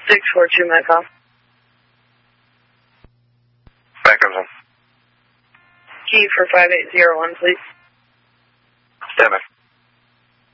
642 Metcalf. Back comes on. Key for 5801, please. Stand by.